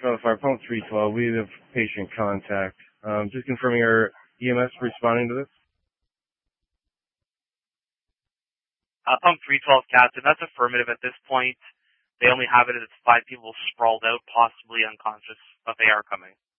Fire Pump 312. We have patient contact. Just confirming our EMS responding to this. Pump 312, Captain. That's affirmative at this point. They only have it as 5 people sprawled out, possibly unconscious, but they are coming.